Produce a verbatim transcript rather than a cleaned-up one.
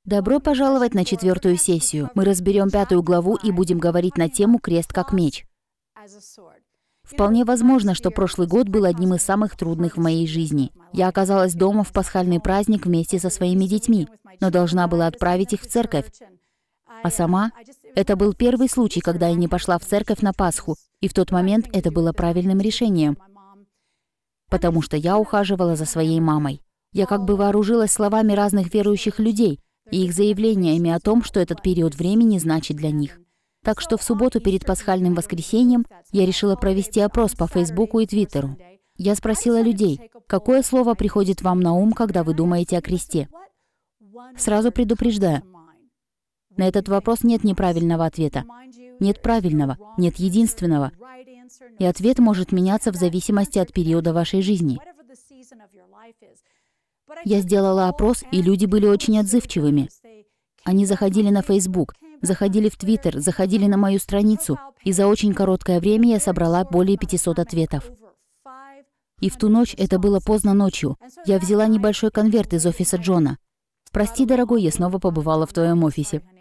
Добро пожаловать на четвертую сессию. Мы разберем пятую главу и будем говорить на тему «Крест как меч». Вполне возможно, что прошлый год был одним из самых трудных в моей жизни. Я оказалась дома в пасхальный праздник вместе со своими детьми, но должна была отправить их в церковь. А сама? Это был первый случай, когда я не пошла в церковь на Пасху, и в тот момент это было правильным решением, потому что я ухаживала за своей мамой. Я как бы вооружилась словами разных верующих людей и их заявлениями о том, что этот период времени значит для них. Так что в субботу перед пасхальным воскресеньем я решила провести опрос по Фейсбуку и Твиттеру. Я спросила людей, какое слово приходит вам на ум, когда вы думаете о кресте? Сразу предупреждаю, на этот вопрос нет неправильного ответа. Нет правильного, нет единственного. И ответ может меняться в зависимости от периода вашей жизни. Я сделала опрос, и люди были очень отзывчивыми. Они заходили на Facebook, заходили в Twitter, заходили на мою страницу, и за очень короткое время я собрала более пятисот ответов. И в ту ночь, это было поздно ночью, я взяла небольшой конверт из офиса Джона. «Прости, дорогой, я снова побывала в твоем офисе.